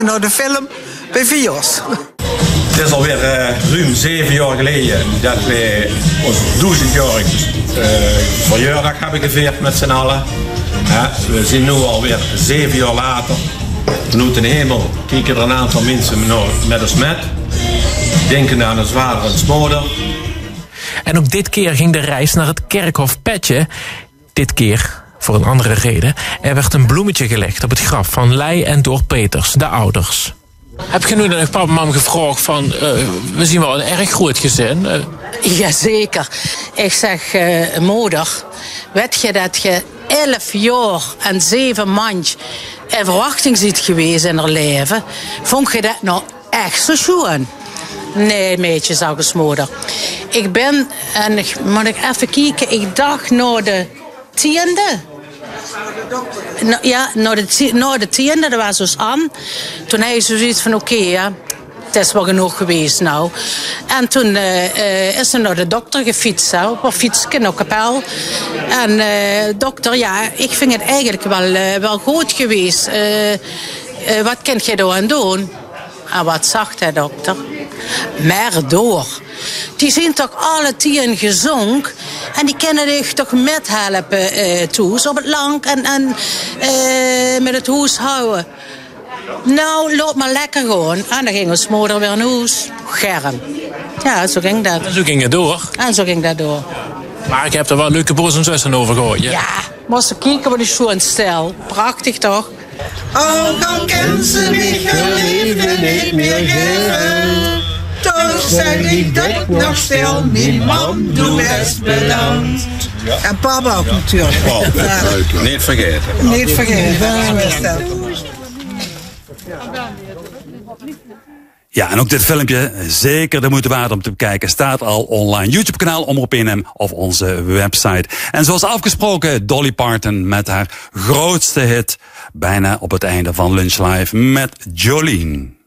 Naar de film bij Vios. Het is alweer ruim 7 jaar geleden dat wij ons 1000-jarig verjaardag hebben gevierd met z'n allen. We zijn nu alweer 7 jaar later. Vanuit de hemel kijken er een aantal mensen met ons met. Denken aan een zware smoder. En ook dit keer ging de reis naar het kerkhof Petje. Dit keer voor een andere reden. Er werd een bloemetje gelegd op het graf van Lei en Door Peters, de ouders. Heb je nu dan papa en mam gevraagd van... we zien wel een erg groot gezin. Jazeker. Ik zeg, moeder, weet je dat je 11 jaar en 7 maand in verwachting ziet geweest in haar leven? Vond je dat nou echt zo schoon? Nee, meisje, zou ik moeder. Ik ben, en moet ik even kijken, ik dacht naar de 10e. Ja, naar de 10e, dat was dus aan. Toen had je zoiets van, oké, ja, het is wel genoeg geweest nou. En toen is ze naar de dokter gefietst, op een fietsje naar Kapel. En dokter, ja, ik vind het eigenlijk wel goed geweest. Wat kan je daar aan doen? En wat zag de dokter? Maar door. Die zijn toch alle 10 gezonk. En die kunnen zich toch methelpen toes op het lang en met het huishouden. Nou, loop maar lekker gewoon. En dan ging ons moeder weer naar huis. Germ. Ja, zo ging dat. En zo ging het door. En zo ging dat door. Maar ik heb er wel leuke broers en zussen over gehoord. Ja, moest je kijken wat die schoon stel. Prachtig toch? Ook al ken ze mich geliefde niet meer geven. Toch zeg ik dat nog stil, mijn man, doe best bedankt. En papa ook natuurlijk. Ja. Niet vergeten. Niet vergeten. Ja, en ook dit filmpje, zeker de moeite waard om te bekijken, staat al online. YouTube-kanaal Omroep NM of onze website. En zoals afgesproken, Dolly Parton met haar grootste hit, bijna op het einde van Lunch Live met Jolene.